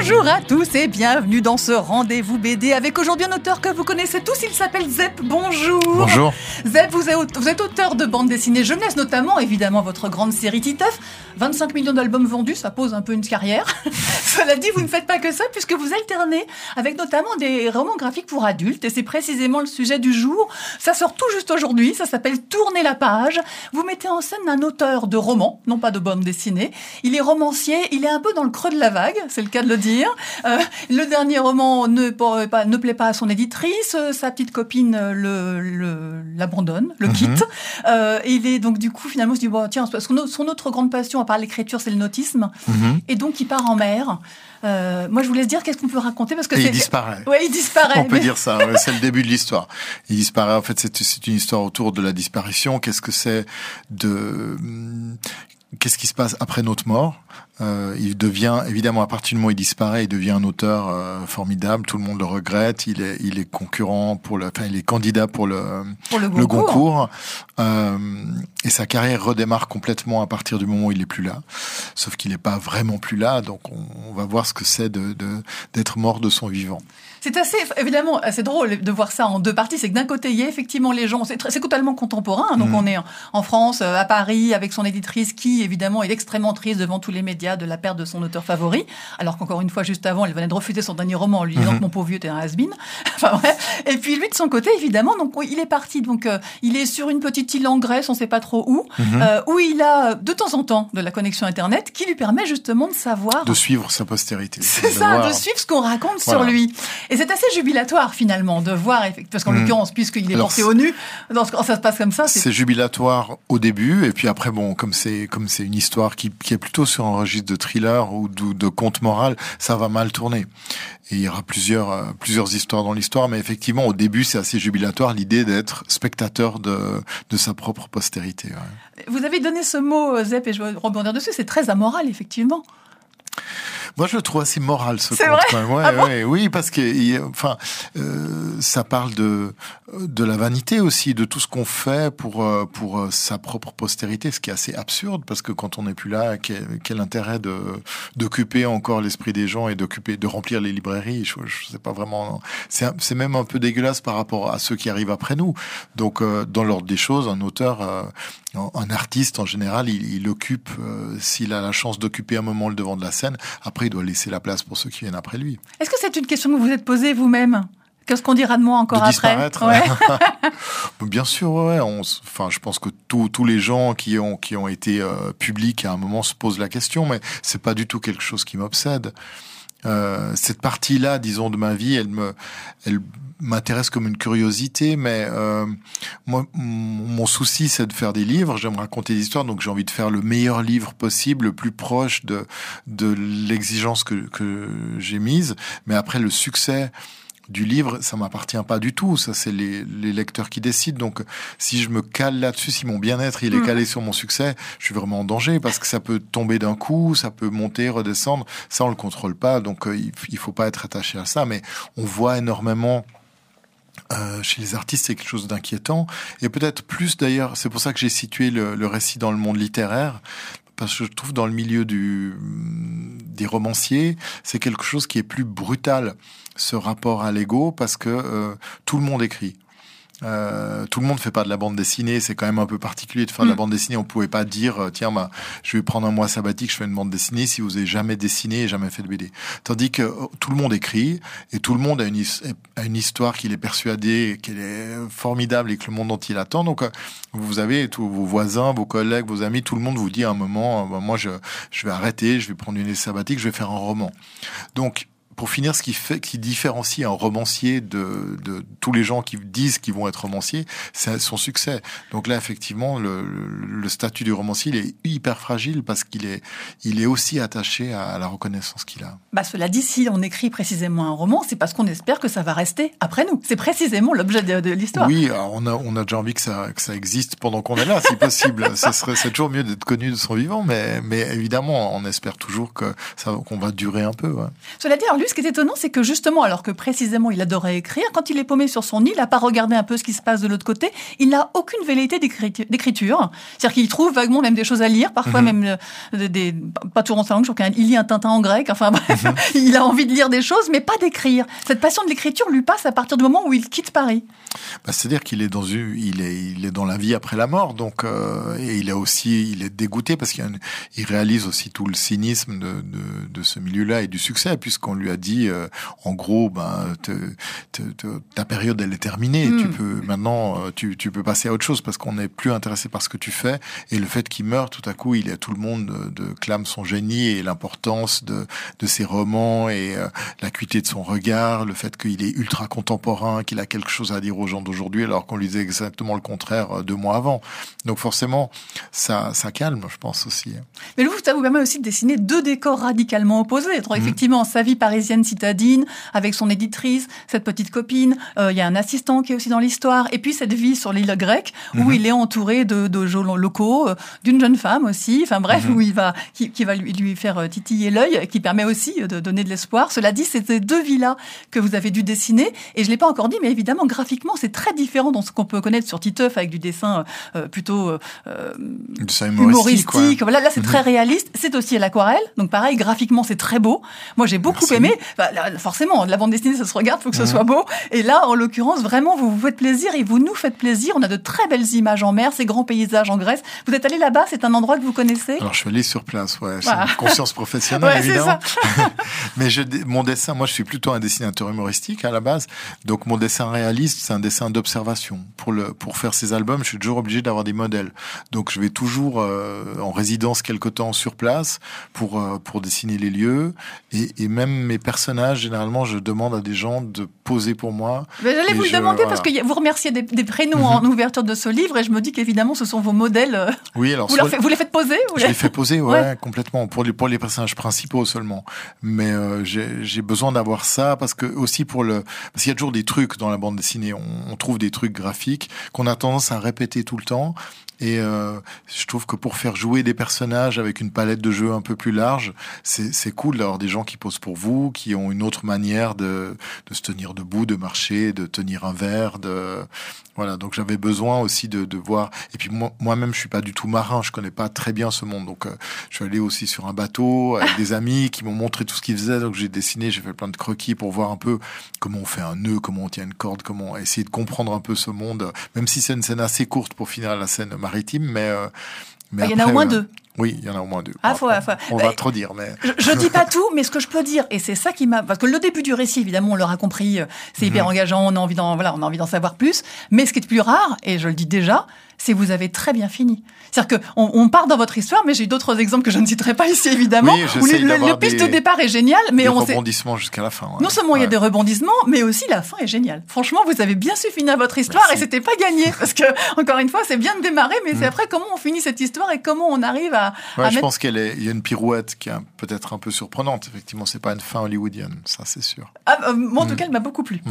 Bonjour à tous et bienvenue dans ce rendez-vous BD avec aujourd'hui un auteur que vous connaissez tous, il s'appelle Zep. Bonjour. Bonjour. Zep, vous êtes auteur de bande dessinée jeunesse, notamment évidemment votre grande série Titeuf. 25 millions d'albums vendus, ça pose un peu une carrière. Cela dit, vous ne faites pas que ça puisque vous alternez avec notamment des romans graphiques pour adultes et c'est précisément le sujet du jour. Ça sort tout juste aujourd'hui, ça s'appelle Tournez la page. Vous mettez en scène un auteur de romans, non pas de bande dessinée. Il est romancier, il est un peu dans le creux de la vague, c'est le cas de le dire. Le dernier roman ne plaît pas à son éditrice, sa petite copine l'abandonne, le quitte. Et il est donc du coup finalement se dit bon tiens, son autre grande passion à part l'écriture c'est le nautisme. Et donc il part en mer. Moi je vous laisse dire qu'est-ce qu'on peut raconter parce que il disparaît. Ouais, il disparaît. On peut dire ça, ouais, c'est le début de l'histoire. Il disparaît, en fait c'est une histoire autour de la disparition, qu'est-ce qui se passe après notre mort. Il devient, évidemment, à partir du moment où il disparaît, il devient un auteur formidable. Tout le monde le regrette. Il est concurrent il est candidat pour le Goncourt. Et sa carrière redémarre complètement à partir du moment où il est plus là. Sauf qu'il n'est pas vraiment plus là. Donc, on va voir ce que c'est d'être mort de son vivant. C'est évidemment assez drôle de voir ça en deux parties. C'est que d'un côté, il y a effectivement les gens, c'est totalement contemporain. Donc on est en France, à Paris, avec son éditrice qui, évidemment, est extrêmement triste devant tous les médias de la perte de son auteur favori. Alors qu'encore une fois, juste avant, elle venait de refuser son dernier roman en lui disant que mon pauvre vieux, t'es un has-been. Enfin bref. Et puis lui, de son côté, évidemment, donc il est parti. Donc il est sur une petite île en Grèce, on sait pas trop où, où il a de temps en temps de la connexion Internet qui lui permet justement de savoir... De suivre sa postérité. C'est ça, de suivre ce qu'on raconte sur lui. Et c'est assez jubilatoire finalement de voir, parce qu'en l'occurrence, puisqu'il est porté au nu, quand ça se passe comme ça, c'est jubilatoire au début, et puis après, bon, comme c'est une histoire qui est plutôt sur un registre de thriller ou de conte moral, ça va mal tourner. Et il y aura plusieurs histoires dans l'histoire, mais effectivement, au début, c'est assez jubilatoire l'idée d'être spectateur de sa propre postérité. Ouais. Vous avez donné ce mot, Zep, et je veux rebondir dessus, c'est très amoral, effectivement. Moi, je le trouve assez moral, ce conte. Quand même. Ouais, oui, parce que, ça parle de la vanité aussi, de tout ce qu'on fait pour sa propre postérité, ce qui est assez absurde, parce que quand on n'est plus là, quel intérêt d'occuper encore l'esprit des gens et de remplir les librairies. Je sais pas vraiment. C'est même un peu dégueulasse par rapport à ceux qui arrivent après nous. Donc, dans l'ordre des choses, un auteur, un artiste en général, il occupe, s'il a la chance d'occuper un moment le devant de la scène, après il doit laisser la place pour ceux qui viennent après lui. Est-ce que c'est une question que vous vous êtes posée vous-même ? Qu'est-ce qu'on dira de moi encore de après ? Disparaître. Bien sûr, ouais. Je pense que tous les gens qui ont été publics à un moment se posent la question, mais c'est pas du tout quelque chose qui m'obsède. Cette partie-là, disons, de ma vie, elle m'intéresse comme une curiosité, mais moi, mon souci, c'est de faire des livres. J'aime raconter des histoires, donc j'ai envie de faire le meilleur livre possible, le plus proche de l'exigence que j'ai mise. Mais après, le succès du livre, ça m'appartient pas du tout. Ça, c'est les lecteurs qui décident. Donc, si je me cale là-dessus, si mon bien-être il est calé sur mon succès, je suis vraiment en danger parce que ça peut tomber d'un coup, ça peut monter, redescendre. Ça, on le contrôle pas. Donc, il faut pas être attaché à ça. Mais on voit énormément chez les artistes, c'est quelque chose d'inquiétant. Et peut-être plus d'ailleurs, c'est pour ça que j'ai situé le récit dans le monde littéraire. Parce que je trouve dans le milieu des romanciers, c'est quelque chose qui est plus brutal, ce rapport à l'ego, parce que tout le monde écrit. Tout le monde fait pas de la bande dessinée, c'est quand même un peu particulier de faire de la bande dessinée. On pouvait pas dire tiens, je vais prendre un mois sabbatique, je fais une bande dessinée si vous avez jamais dessiné et jamais fait de BD. Tandis que tout le monde écrit et tout le monde a une histoire qu'il est persuadé qu'elle est formidable et que le monde entier l'attend. Donc vous avez tous vos voisins, vos collègues, vos amis, tout le monde vous dit à un moment moi je vais arrêter, je vais prendre une année sabbatique, je vais faire un roman. Donc pour finir, ce qui différencie un romancier de tous les gens qui disent qu'ils vont être romanciers, c'est son succès. Donc là, effectivement, le statut du romancier, il est hyper fragile parce qu'il est aussi attaché à la reconnaissance qu'il a. Cela dit, si on écrit précisément un roman, c'est parce qu'on espère que ça va rester après nous. C'est précisément l'objet de l'histoire. Oui, on a déjà envie que ça existe pendant qu'on est là, si possible. C'est toujours mieux d'être connu de son vivant, mais évidemment, on espère toujours qu'on va durer un peu. Ouais. Cela dit, alors lui, ce qui est étonnant, c'est que justement, alors que précisément il adorait écrire, quand il est paumé sur son île, à part regarder un peu ce qui se passe de l'autre côté, il n'a aucune velléité d'écriture. C'est-à-dire qu'il trouve vaguement même des choses à lire, parfois même pas toujours en sa langue, je crois qu'il lit un Tintin en grec, enfin bref, il a envie de lire des choses, mais pas d'écrire. Cette passion de l'écriture lui passe à partir du moment où il quitte Paris. C'est-à-dire qu'il est il est dans la vie après la mort, donc et il est dégoûté parce qu'il réalise aussi tout le cynisme de ce milieu-là et du succès, puisqu'on lui a dit en gros, ta période elle est terminée, tu peux passer à autre chose parce qu'on n'est plus intéressé par ce que tu fais. Et le fait qu'il meure, tout à coup, tout le monde clame son génie et l'importance de ses romans et l'acuité de son regard, le fait qu'il est ultra contemporain, qu'il a quelque chose à dire aux gens d'aujourd'hui, alors qu'on lui disait exactement le contraire 2 mois avant. Donc forcément, ça calme, je pense aussi. Mais ça vous permet aussi de dessiner 2 décors radicalement opposés. Effectivement, sa vie parisienne citadine, avec son éditrice, cette petite copine, il y a un assistant qui est aussi dans l'histoire, et puis cette vie sur l'île grecque, où il est entouré de gens locaux, d'une jeune femme aussi, enfin bref, où qui va lui faire titiller l'œil, qui permet aussi de donner de l'espoir. Cela dit, c'est ces 2 vies-là que vous avez dû dessiner, et je l'ai pas encore dit, mais évidemment, graphiquement, c'est très différent de ce qu'on peut connaître sur Titeuf, avec du dessin plutôt humoristique. Voilà, là, c'est très réaliste. C'est aussi à l'aquarelle, donc pareil, graphiquement, c'est très beau. Moi, j'ai beaucoup aimé. Forcément, la bande dessinée, ça se regarde, faut que ce soit beau. Et là, en l'occurrence, vraiment, vous faites plaisir et vous nous faites plaisir. On a de très belles images en mer, ces grands paysages en Grèce. Vous êtes allé là-bas, c'est un endroit que vous connaissez? Alors, je suis allé sur place, c'est une conscience professionnelle, évidemment. Mais mon dessin, moi, je suis plutôt un dessinateur humoristique à la base. Donc, mon dessin réaliste, c'est un dessin d'observation. Pour faire ces albums, je suis toujours obligé d'avoir des modèles. Donc, je vais toujours en résidence quelque temps sur place pour dessiner les lieux. Et même mes personnages, généralement, je demande à des gens de poser pour moi. Mais j'allais vous le demander parce que vous remerciez des prénoms en ouverture de ce livre et je me dis qu'évidemment, ce sont vos modèles. Oui, alors vous les faites poser? Je les fais poser, complètement. Pour les personnages principaux seulement. Mais j'ai besoin d'avoir ça parce qu'il y a toujours des trucs dans la bande dessinée. On trouve des trucs graphiques qu'on a tendance à répéter tout le temps. Et je trouve que pour faire jouer des personnages avec une palette de jeux un peu plus large, c'est cool d'avoir des gens qui posent pour vous, qui ont une autre manière de se tenir debout, de marcher, de tenir un verre, voilà. Donc j'avais besoin aussi de voir. Et puis moi-même, je suis pas du tout marin, je connais pas très bien ce monde. Donc je suis allé aussi sur un bateau avec des amis qui m'ont montré tout ce qu'ils faisaient. Donc j'ai dessiné, j'ai fait plein de croquis pour voir un peu comment on fait un nœud, comment on tient une corde, comment essayer de comprendre un peu ce monde. Même si c'est une scène assez courte pour finir la scène maritime, mais il y en a au moins 2. Oui, il y en a au moins 2. On va trop dire, mais... Je dis pas tout, mais ce que je peux dire, et c'est ça qui m'a... Parce que le début du récit, évidemment, on l'aura compris, c'est hyper engageant, on a envie d'en savoir plus. Mais ce qui est plus rare, et je le dis déjà, c'est que vous avez très bien fini. C'est-à-dire qu'on part dans votre histoire, mais j'ai d'autres exemples que je ne citerai pas ici, évidemment, où le pitch de départ est génial, mais on rebondissements jusqu'à la fin. Ouais. Non seulement il y a des rebondissements, mais aussi la fin est géniale. Franchement, vous avez bien su finir votre histoire. Merci. Et c'était pas gagné, parce que, encore une fois, c'est bien de démarrer, mais c'est après comment on finit cette histoire et comment on arrive à je pense qu'il y a une pirouette qui est peut-être un peu surprenante. Effectivement, c'est pas une fin hollywoodienne, ça c'est sûr. Moi, en tout cas, elle m'a beaucoup plu.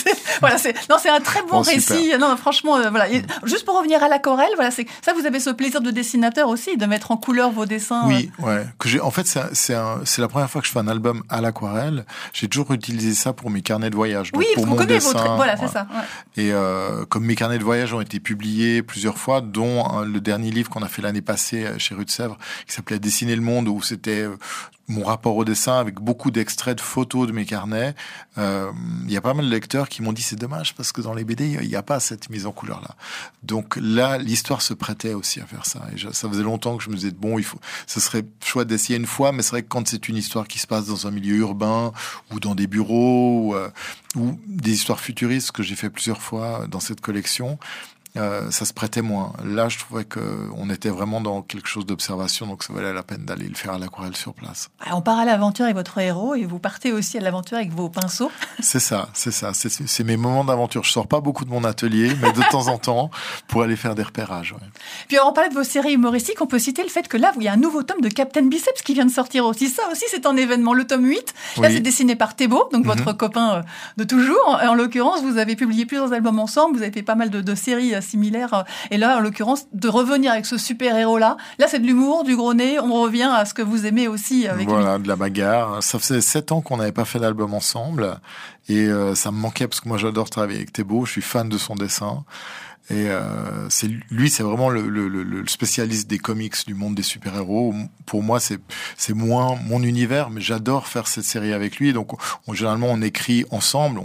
C'est un très bon récit. Super. Non, franchement, voilà. Et juste pour revenir à l'aquarelle, voilà, c'est ça, vous avez ce plaisir de dessinateur aussi, de mettre en couleur vos dessins. Oui, en fait, c'est la première fois que je fais un album à l'aquarelle. J'ai toujours utilisé ça pour mes carnets de voyage. Donc pour mon dessin. Voilà, c'est ça. Ouais. Et comme mes carnets de voyage ont été publiés plusieurs fois, dont le dernier livre qu'on a fait l'année passée chez Rue de Sèvres, qui s'appelait Dessiner le monde, où c'était mon rapport au dessin avec beaucoup d'extraits de photos de mes carnets. Il y a pas mal de lecteurs qui m'ont dit c'est dommage parce que dans les BD il n'y a pas cette mise en couleur là. Donc là l'histoire se prêtait aussi à faire ça. Et ça faisait longtemps que je me disais ce serait chouette d'essayer une fois, mais c'est vrai que quand c'est une histoire qui se passe dans un milieu urbain ou dans des bureaux ou des histoires futuristes que j'ai fait plusieurs fois dans cette collection. Ça se prêtait moins. Là, je trouvais qu'on était vraiment dans quelque chose d'observation, donc ça valait la peine d'aller le faire à l'aquarelle sur place. On part à l'aventure avec votre héros et vous partez aussi à l'aventure avec vos pinceaux. C'est ça. C'est mes moments d'aventure. Je sors pas beaucoup de mon atelier, mais de temps en temps, pour aller faire des repérages. Ouais. Puis alors, on parlait de vos séries humoristiques, on peut citer le fait que là, il y a un nouveau tome de Captain Biceps qui vient de sortir aussi. Ça aussi, c'est un événement. Le tome 8, là, c'est dessiné par Thébault, donc votre copain de toujours. En l'occurrence, vous avez publié plusieurs albums ensemble, vous avez fait pas mal de séries similaire. Et là, en l'occurrence, de revenir avec ce super-héros-là. Là, c'est de l'humour, du gros nez. On revient à ce que vous aimez aussi avec lui. Voilà, de la bagarre. Ça faisait 7 ans qu'on n'avait pas fait d'album ensemble. Et ça me manquait parce que moi, j'adore travailler avec Thébault. Je suis fan de son dessin. Et c'est vraiment le spécialiste des comics du monde des super-héros. Pour moi, c'est moins mon univers, mais j'adore faire cette série avec lui. Donc, généralement, on écrit ensemble,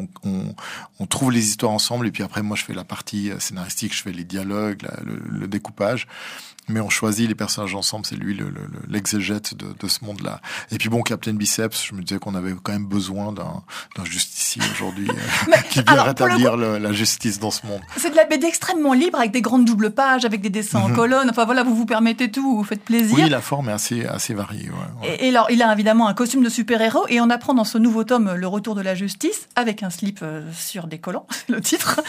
on trouve les histoires ensemble, et puis après, moi, je fais la partie scénaristique, je fais les dialogues, le découpage. Mais on choisit les personnages ensemble, c'est lui l'exégète de ce monde-là. Et puis bon, Captain Biceps, je me disais qu'on avait quand même besoin d'un justicier aujourd'hui qui vient rétablir la justice dans ce monde. C'est de la BD extrêmement libre, avec des grandes doubles pages, avec des dessins en colonne. Enfin voilà, vous vous permettez tout, vous faites plaisir. Oui, la forme est assez variée. Ouais. Et alors, il a évidemment un costume de super-héros, et on apprend dans ce nouveau tome le retour de la justice, avec un slip sur des collants, c'est le titre.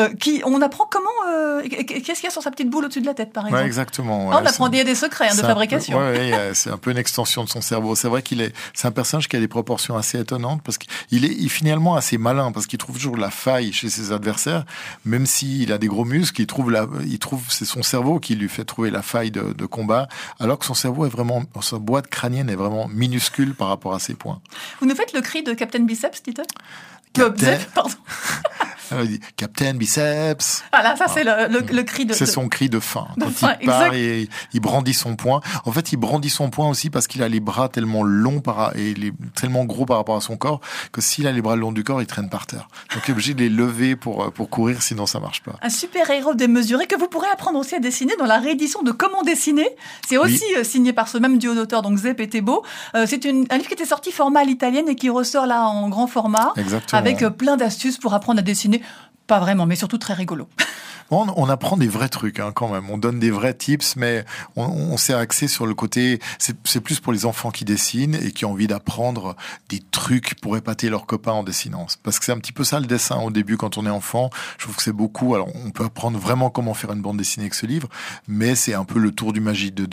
On apprend comment, qu'est-ce qu'il y a sur sa petite boule au-dessus de la tête, par exemple. Ouais, exactement. Ouais, on apprend des secrets de fabrication. C'est un peu une extension de son cerveau. C'est vrai c'est un personnage qui a des proportions assez étonnantes parce qu'il est finalement assez malin parce qu'il trouve toujours la faille chez ses adversaires, même s'il a des gros muscles, c'est son cerveau qui lui fait trouver la faille de combat, alors que sa boîte crânienne est vraiment minuscule par rapport à ses poings. Vous nous faites le cri de Captain Biceps, Tito? Pardon. Alors, il dit Captain Biceps. Voilà, ça c'est le cri de. C'est son cri de faim. Quand il part et il brandit son poing. En fait, il brandit son poing aussi parce qu'il a les bras tellement longs et tellement gros par rapport à son corps que s'il a les bras le long du corps, il traîne par terre. Donc il est obligé de les lever pour courir, sinon ça marche pas. Un super héros démesuré que vous pourrez apprendre aussi à dessiner dans la réédition de Comment dessiner. C'est aussi signé par ce même duo d'auteurs, donc Zep et Thébault. C'est un livre qui était sorti format à l'italienne et qui ressort là en grand format. Exactement. Avec plein d'astuces pour apprendre à dessiner. Pas vraiment, mais surtout très rigolo. On apprend des vrais trucs quand même. On donne des vrais tips, mais on s'est axé sur le côté. C'est plus pour les enfants qui dessinent et qui ont envie d'apprendre des trucs pour épater leurs copains en dessinant. Parce que c'est un petit peu ça le dessin au début quand on est enfant. Je trouve que c'est beaucoup. Alors on peut apprendre vraiment comment faire une bande dessinée avec ce livre, mais c'est un peu le tour de magie d'un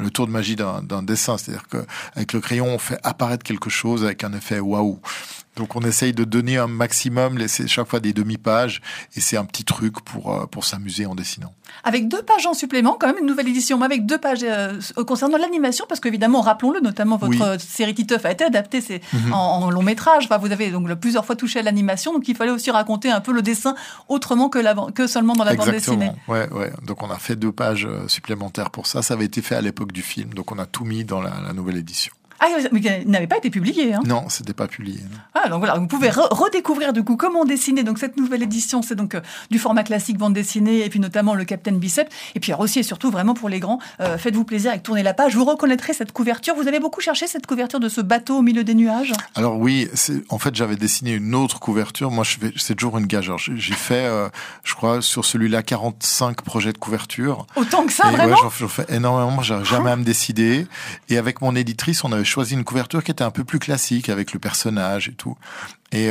dessin. C'est-à-dire que avec le crayon, on fait apparaître quelque chose avec un effet waouh. Donc on essaye de donner un maximum, laisser chaque fois des demi-pages, et c'est un petit truc pour s'amuser en dessinant. Avec 2 pages en supplément, quand même une nouvelle édition, mais avec 2 pages concernant l'animation, parce qu'évidemment, rappelons-le, notamment votre série Titeuf a été adaptée en long métrage. Enfin, vous avez donc plusieurs fois touché à l'animation, donc il fallait aussi raconter un peu le dessin autrement que seulement dans la bande dessinée. Ouais. Donc on a fait 2 pages supplémentaires pour ça. Ça avait été fait à l'époque du film, donc on a tout mis dans la nouvelle édition. Ah, mais il n'avait pas été publié, hein? Non, c'était pas publié. Non. Ah, donc voilà, vous pouvez redécouvrir du coup comment dessiner. Donc cette nouvelle édition, c'est donc du format classique bande dessinée et puis notamment le Captain Biceps. Et puis alors aussi et surtout vraiment pour les grands, faites-vous plaisir avec Tournez la page. Vous reconnaîtrez cette couverture. Vous avez beaucoup cherché cette couverture de ce bateau au milieu des nuages. Alors oui, en fait j'avais dessiné une autre couverture. Moi c'est toujours une gage. J'ai fait, je crois, sur celui-là 45 projets de couverture. Autant que ça, et vraiment. Ouais, j'en fais énormément. Moi, j'arrive jamais à me décider. Et avec mon éditrice, on avait choisi une couverture qui était un peu plus classique avec le personnage et tout. Et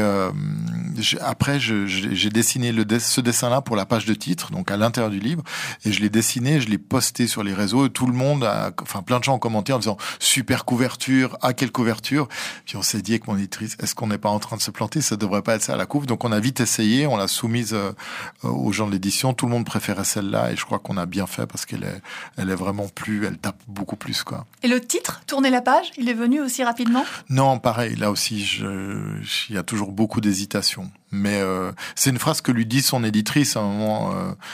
après, j'ai dessiné ce dessin-là pour la page de titre, donc à l'intérieur du livre, et je l'ai dessiné, je l'ai posté sur les réseaux, et tout le monde, plein de gens ont commenté en disant super couverture, quelle couverture. Puis on s'est dit avec mon éditrice, est-ce qu'on n'est pas en train de se planter? Ça devrait pas être ça à la couve. Donc on a vite essayé, on l'a soumise aux gens de l'édition. Tout le monde préférait celle-là, et je crois qu'on a bien fait parce qu'elle est vraiment elle tape beaucoup plus, quoi. Et le titre, Tournez la page, il est venu aussi rapidement? Non, pareil. Là aussi, il y a toujours beaucoup d'hésitation. Mais c'est une phrase que lui dit son éditrice à un moment.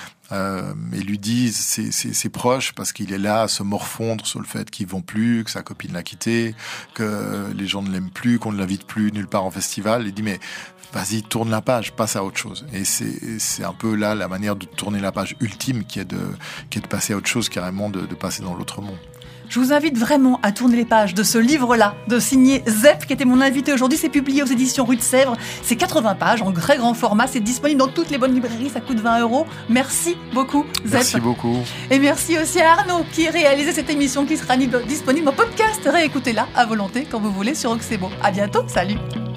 Et lui dit ses proches parce qu'il est là à se morfondre sur le fait qu'ils vont plus, que sa copine l'a quitté, que les gens ne l'aiment plus, qu'on ne l'invite plus nulle part en festival. Il dit mais vas-y, tourne la page, passe à autre chose. Et c'est un peu là la manière de tourner la page ultime qui est de passer à autre chose, carrément de passer dans l'autre monde. Je vous invite vraiment à tourner les pages de ce livre-là, de signer Zep, qui était mon invité aujourd'hui. C'est publié aux éditions Rue de Sèvres. C'est 80 pages en très grand format. C'est disponible dans toutes les bonnes librairies. Ça coûte 20 €. Merci beaucoup, Zep. Merci beaucoup. Et merci aussi à Arnaud qui a réalisé cette émission qui sera disponible en podcast. Réécoutez-la à volonté quand vous voulez sur Oxébo. À bientôt. Salut.